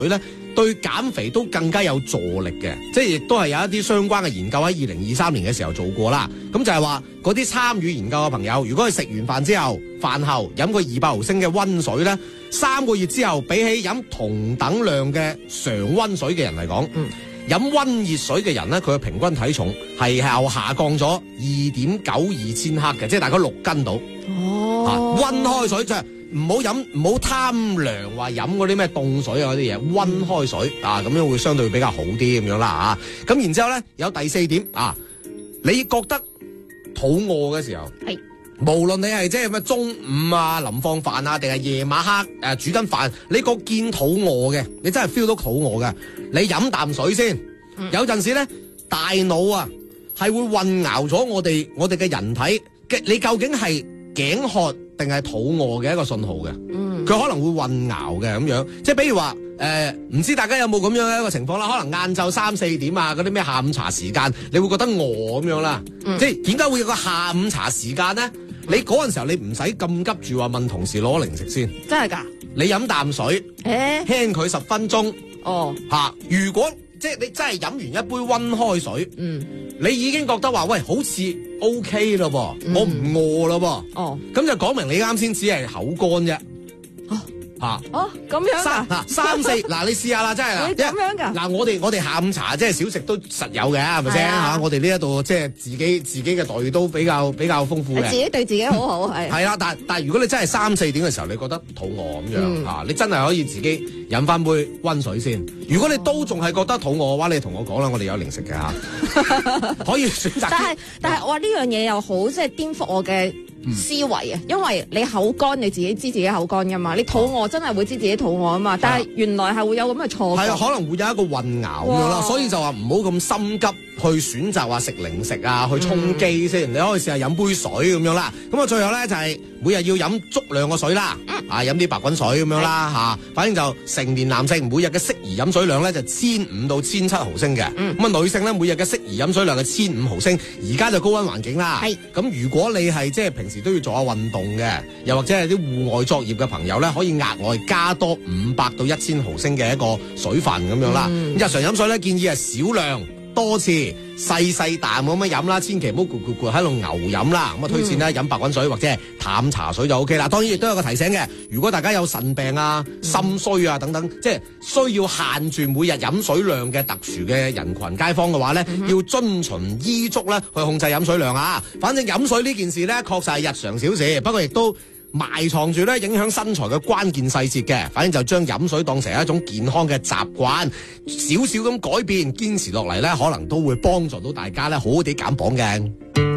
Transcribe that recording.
水咧對減肥都更加有助力嘅，即係亦都係有一啲相關嘅研究喺2023年嘅時候做過啦。咁就係話嗰啲參與研究嘅朋友，如果佢食完飯之後，飯後飲個200毫升嘅溫水咧，3個月之後比起飲同等量嘅常溫水嘅人嚟講，飲溫熱水嘅人咧，佢嘅平均體重係又下降咗2.92千克嘅，即係大概6斤到。哦，溫開水即係唔好貪涼話飲嗰啲咩凍水啊嗰啲嘢，溫開水啊，咁樣會相對比較好啲咁樣啦嚇。咁然之後咧有第4點啊，你覺得肚餓嘅時候係。無論你係即係咩中午啊臨放飯啊，定係夜晚黑煮緊飯，你個見肚餓嘅，你真係 feel 到肚餓嘅，你飲啖水先。有陣時咧，大腦啊係會混淆咗我哋嘅人體嘅，你究竟係頸渴定係肚餓嘅一個信號嘅。佢可能會混淆嘅咁樣，即係比如話唔知大家有冇咁樣嘅一個情況啦？可能晏晝3、4點啊，嗰啲咩下午茶時間，你會覺得餓咁樣啦。即係點解會有個下午茶時間咧？你嗰陣時候你唔使咁急住話問同事攞零食先， 真係㗎？ 你飲啖水，輕佢10分鐘。哦，如果即係你真係飲完一杯溫開水，你已經覺得話喂好似 OK 咯噃，我唔餓咯噃。咁就講明你啱先只係口乾啫。 咁樣啊 ？3、4嗱，你試下啦，真係啦。 你咁樣㗎？ 嗱，我哋下午茶即係小食都實有嘅，係咪先嚇？我哋呢一度即係自己嘅待遇都比較豐富嘅。 自己對自己好好係。 係啦，但係如果你真係3、4點嘅時候，你覺得肚餓咁樣你真係可以自己飲翻杯溫水先。如果你都仲係覺得肚餓嘅話，你同我講啦，我哋有零食嘅嚇，可以選擇。 但係我話呢樣嘢又好，即係顛覆我嘅思維啊，因為你口乾你自己知自己口乾噶嘛，你肚餓真係會知自己肚餓啊嘛，但係原來係會有咁嘅錯覺。係啊，可能會有一個混淆咁樣啦，所以就話唔好咁心急去選擇話食零食啊，去充飢先，你可以試下飲杯水咁樣啦。咁啊，最後咧就係每日要飲足量嘅水啦，飲啲白滾水咁樣啦嚇。反正就成年男性每日嘅適宜飲水量咧就1500到1700毫升嘅，咁啊女性咧每日嘅適宜飲水量係1500毫升。而家就高溫環境啦，咁如果你係即係平時都要做下運動嘅，又或者係啲戶外作業嘅朋友咧，可以額外加多500到1000毫升嘅一個水分咁樣啦。日常飲水咧建議係少量多次細啖咁樣飲啦，千祈唔好咕喺度牛飲啦。咁啊推薦咧飲白滾水或者係淡茶水就 OK 啦。當然亦都有個提醒嘅，如果大家有腎病啊、心衰啊等等，即係需要限住每日飲水量嘅特殊嘅人群街坊嘅話咧，要遵循醫囑咧去控制飲水量啊。反正飲水呢件事咧確實係日常小事，不過亦都埋藏住咧影響身材嘅關鍵細節嘅，反正就將飲水當成一種健康嘅習慣，少少咁改變，堅持落嚟咧，可能都會幫助到大家咧，好好地減磅嘅。